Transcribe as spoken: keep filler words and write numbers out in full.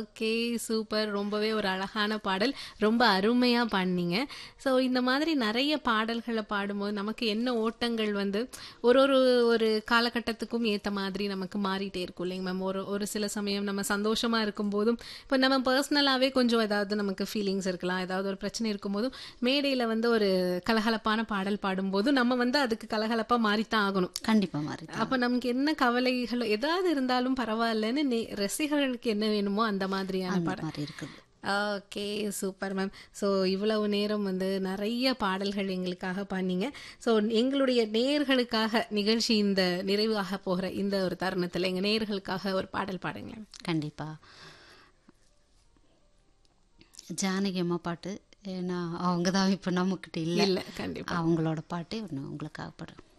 Okay, super. ரொம்பவே ஒரு அழகான பாடல். ரொம்ப அருமையா பாடுனீங்க. ஸோ இந்த மாதிரி நெறைய பாடல்கள பாடும்போது, நமக்கு என்ன ஓட்டங்கள் வந்து ஒரு ஒரு ஒரு காலகட்டத்துக்கும் ஏத்த மாதிரி நமக்கு மாறிட்டே இருக்கும் இல்லைங்க மேம். ஒரு ஒரு சில சமயம் நம்ம சந்தோஷமா இருக்கும்போதும், இப்போ நம்ம பர்சனலாவே கொஞ்சம் ஏதாவது நமக்கு ஃபீலிங்ஸ் இருக்கலாம். ஏதாவது ஒரு பிரச்சனை இருக்கும்போதும், மேடையில வந்து ஒரு கலகலப்பான பாடல் பாடும்போது, நம்ம வந்து அதுக்கு கலகலப்பா மாறித்தான் ஆகணும். கண்டிப்பா மாறித்தான் அப்ப நமக்கு என்ன கவலைகள் ஏதாவது இருந்தாலும் பரவாயில்லன்னு நே ரசிகர்களுக்கு என்ன வேணுமோ அந்த மாதிரியான அந்த பாடல். மாதிரி இருக்குது. Okay, super ma'am. ஸோ இவ்வளவு நேரம் வந்து நிறைய பாடல்கள் எங்களுக்காக பண்ணீங்க. ஸோ எங்களுடைய நேயர்களுக்காக நிகழ்ச்சி இந்த நிறைவாக போகிற இந்த ஒரு தருணத்தில் எங்கள் நேயர்களுக்காக ஒரு பாடல் பாடுங்களேன். கண்டிப்பா ஜானகி அம்மா பாட்டு. ஏன்னா அவங்க தான் இப்போ நம்மக்கிட்ட இல்லை. இல்லை, கண்டிப்பா. அவங்களோட பாட்டே ஒன்று உங்களுக்காக பாடுறேன்.